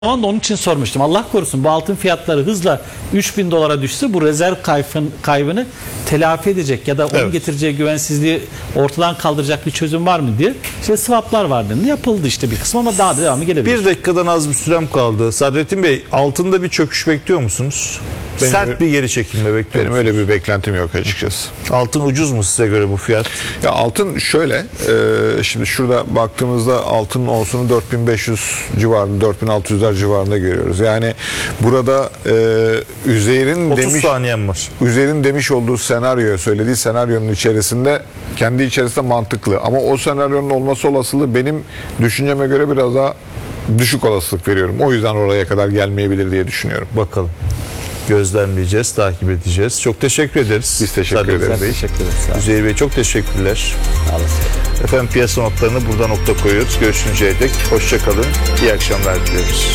zaman da onun için sormuştum. Allah korusun bu altın fiyatları hızla 3000 dolara düşse bu rezerv kaybını telafi edecek ya da onun getireceği güvensizliği ortadan kaldıracak bir çözüm var mı diye. İşte swaplar vardı. Yapıldı işte bir kısmı ama daha da devamı gelebilir. Bir dakikadan az bir sürem kaldı. Sadrettin Bey, altında bir çöküş bekliyor musunuz? Sert bir geri çekilme bekliyor Benim musunuz? öyle bir beklentim yok açıkçası. Altın ucuz mu size göre bu fiyat? Ya altın şöyle, şimdi şurada baktığımızda altın onsunu 4500 civarında, 4600'ler civarında görüyoruz. Yani burada Üzeyir'in 30 saniyem var. Üzer'in demiş olduğu senaryo, söylediği senaryonun içerisinde, kendi içerisinde mantıklı. Ama o senaryonun olması olasılığı benim düşünceme göre biraz daha düşük olasılık veriyorum. O yüzden oraya kadar gelmeyebilir diye düşünüyorum. Bakalım. Gözlemleyeceğiz, takip edeceğiz. Çok teşekkür ederiz. Biz teşekkür Sadrettin ederiz. Bey. Teşekkür ederiz. Sağ olun. Üzeyir Bey çok teşekkürler. Sağ olasın. Efendim piyasa notlarını burada nokta koyuyoruz. Görüşünceye dek hoşça kalın. İyi akşamlar diliyoruz.